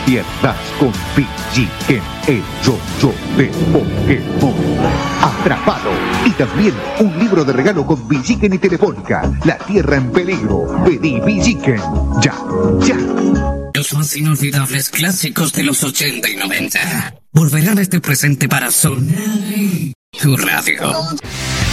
pierdas con Villiquen, el yo-yo de Pokémon. Atrapado. Y también un libro de regalo con Villiquen y Telefónica. La Tierra en Peligro. Pedí Villiquen. Ya, ya. Los más inolvidables clásicos de los 80 y 90 volverán a este presente para sonar tu radio.